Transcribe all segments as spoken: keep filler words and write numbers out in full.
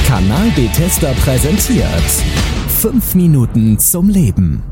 Kanal Bethesda präsentiert fünf Minuten zum Leben.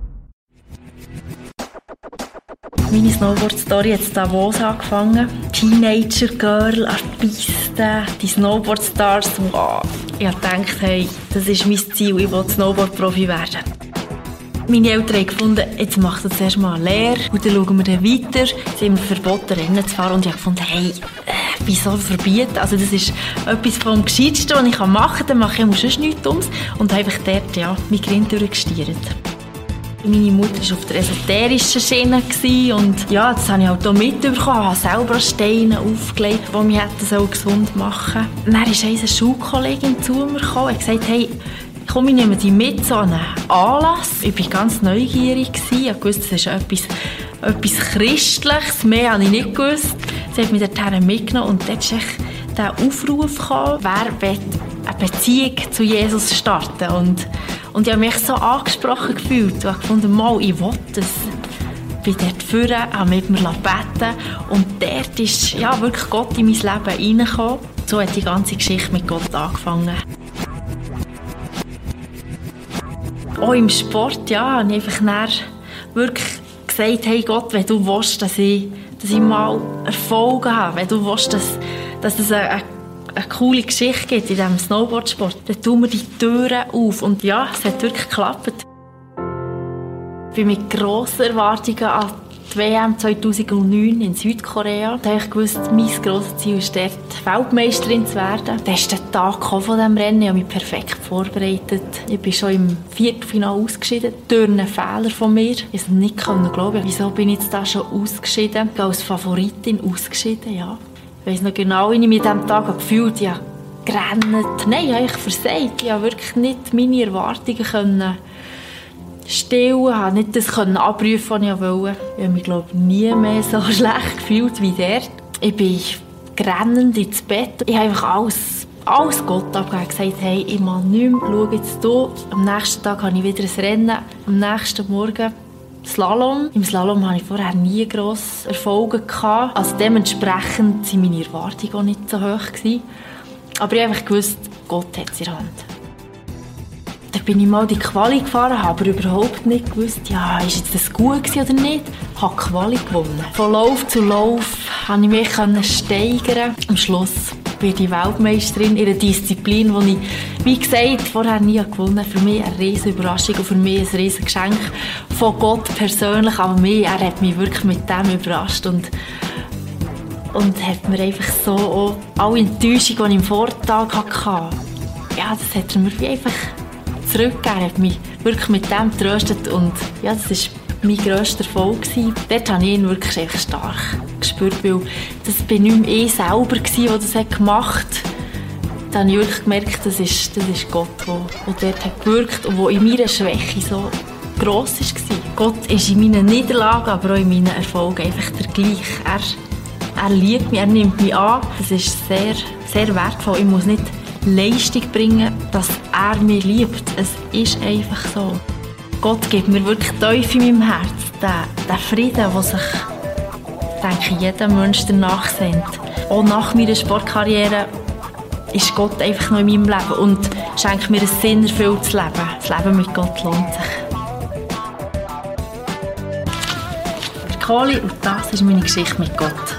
Meine Snowboard-Story hat in Davos angefangen. Teenager-Girl, Artisten, die Snowboard-Stars. Wow. Ich dachte, hey, das ist mein Ziel, ich will Snowboard-Profi werden. Meine Eltern haben gefunden, jetzt machst du zuerst mal eine Lehre und dann schauen wir dann weiter. Sie haben mir verboten, Rennen zu fahren und ich habe gefunden, hey, äh, wieso verbieten? Also das ist etwas vom Gescheitsten, was ich machen kann. Dann mache ich sonst nichts Dummes. Und habe einfach dort, ja, mein Grind durchgestiert. Meine Mutter war auf der esoterischen Schiene und ja, das habe ich halt auch mitbekommen. Ich habe selber Steine aufgelegt, die mich so gesund machen sollten. Dann ist eine Schulkollegin zu mir gekommen und gesagt, hey, komm, ich nehme dich mit zu einem Anlass. Ich war ganz neugierig. Ich wusste, das ist etwas, etwas Christliches. Mehr habe ich nicht gewusst. Sie hat mich dorthin mitgenommen und dort kam der Aufruf gekommen, wer will eine Beziehung zu Jesus starten. Und, und ich habe mich so angesprochen gefühlt. Ich habe gefunden, mal, ich will das. Ich bin dort vorne, habe mit mir beten und dort ist ja, wirklich Gott in mein Leben reingekommen. So hat die ganze Geschichte mit Gott angefangen. Auch im Sport, ja, habe ich einfach dann wirklich gesagt, hey Gott, wenn du willst, dass ich, dass ich mal Erfolg habe, wenn du willst, dass, dass es eine, eine coole Geschichte gibt in diesem Snowboardsport, dann tun wir die Türen auf. Und ja, es hat wirklich geklappt. Ich bin mit grossen Erwartungen an die W M zweitausendneun in Südkorea. Da habe ich gewusst, mein grosses Ziel ist dort, Weltmeisterin zu werden. Da ist der Tag von diesem Rennen. Ich habe mich perfekt vorbereitet. Ich bin schon im Viertelfinale ausgeschieden, durch einen Fehler von mir. Ich konnte es nicht glauben. Wieso bin ich jetzt da schon ausgeschieden? Ich bin als Favoritin ausgeschieden, ja. Ich weiss noch genau, wie ich mich an diesem Tag gefühlt habe. Ich habe gerannt. Nein, ich habe versagt. Ich konnte wirklich nicht meine Erwartungen können stillen, habe nicht das abrufen, was ich wollte. Ich habe mich, glaube ich, nie mehr so schlecht gefühlt wie dort. Ich bin grennend ins Bett. Ich habe einfach alles, alles Gott abgegeben und gesagt, hey, ich mache nichts mehr, schau jetzt hier. Am nächsten Tag habe ich wieder ein Rennen. Am nächsten Morgen Slalom. Im Slalom hatte ich vorher nie grosse Erfolge gehabt. Also dementsprechend waren meine Erwartungen auch nicht so hoch gewesen. Aber ich habe einfach gewusst, Gott hat es in der Hand. Dann bin ich mal die Quali gefahren, habe aber überhaupt nicht gewusst, ja, ist jetzt das gut oder nicht. Ich habe die Quali gewonnen. Von Lauf zu Lauf konnte ich mich steigern. Am Schluss bin ich Weltmeisterin in einer Disziplin, die ich, wie gesagt, vorher nie gewonnen habe. Für mich eine riesige Überraschung und für mich ein riesiges Geschenk von Gott persönlich. Aber mich, er hat mich wirklich mit dem überrascht und, und hat mir einfach so auch alle Enttäuschungen, die ich im Vortag hatte, ja, das hat er mir wie einfach zurückgegeben, hat mich wirklich mit dem getröstet und ja, das war mein grösster Erfolg gewesen. Dort habe ich ihn wirklich einfach stark gespürt, weil das bin nicht mehr ich selber gewesen, der das hat gemacht hat. Da habe ich wirklich gemerkt, das ist, das ist Gott, der, der dort hat gewirkt und der in meiner Schwäche so gross war. Gott ist in meinen Niederlagen, aber auch in meinen Erfolgen einfach der gleiche. Er, er liebt mich, er nimmt mich an. Das ist sehr, sehr wertvoll. Ich muss nicht Leistung bringen, dass er mich liebt. Es ist einfach so. Gott gibt mir wirklich tief in meinem Herz den, den Frieden, der sich, denke ich, jeder Mensch danach sehnt. Auch nach meiner Sportkarriere ist Gott einfach noch in meinem Leben und schenkt mir ein sinnerfülltes Leben. Das Leben mit Gott lohnt sich. Ich bin Kohli und das ist meine Geschichte mit Gott.